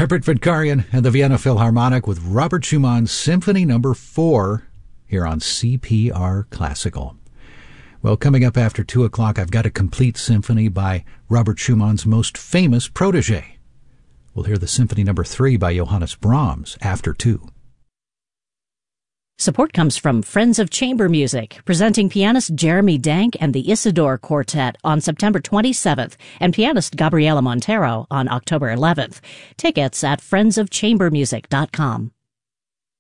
Herbert Vidkarian and the Vienna Philharmonic with Robert Schumann's Symphony No. 4 here on CPR Classical. Well, coming up after 2 o'clock, I've got a complete symphony by Robert Schumann's most famous protege. We'll hear the Symphony No. 3 by Johannes Brahms after 2. Support comes from Friends of Chamber Music, presenting pianist Jeremy Dank and the Isidore Quartet on September 27th and pianist Gabriela Montero on October 11th. Tickets at friendsofchambermusic.com.